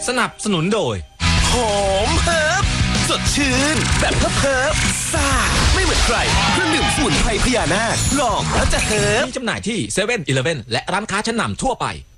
สนับสนุนโดยหอมเฮิร์บสดชื่นแบบเฮิร์บซ่าไม่เหมือนใครเครื่องดื่มสมุนไพรพญานาคลองแล้วจะเฮิร์บมีจำหน่ายที่7-Eleven และร้านค้าชั้นนำทั่วไป